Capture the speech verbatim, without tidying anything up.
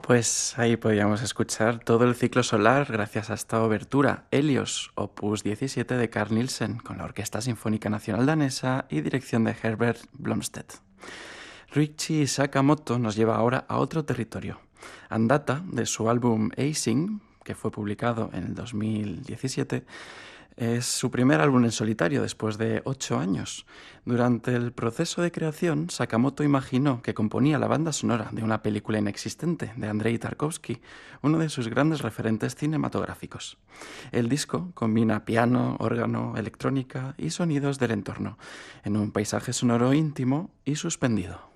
Pues ahí podíamos escuchar todo el ciclo solar gracias a esta obertura, Helios, opus diecisiete de Carl Nielsen, con la Orquesta Sinfónica Nacional Danesa y dirección de Herbert Blomstedt. Ryuichi Sakamoto nos lleva ahora a otro territorio. Andata, de su álbum Acing, que fue publicado en el dos mil diecisiete, es su primer álbum en solitario después de ocho años. Durante el proceso de creación, Sakamoto imaginó que componía la banda sonora de una película inexistente de Andrei Tarkovsky, uno de sus grandes referentes cinematográficos. El disco combina piano, órgano, electrónica y sonidos del entorno, en un paisaje sonoro íntimo y suspendido.